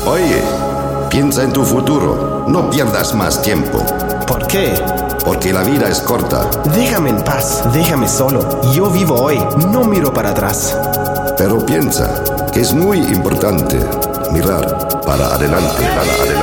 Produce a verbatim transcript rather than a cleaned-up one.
Oye, piensa en tu futuro. No pierdas más tiempo. ¿Por qué? Porque la vida es corta. Déjame en paz, déjame solo. Yo vivo hoy, no miro para atrás. Pero piensa que es muy importante mirar para adelante, para adelante.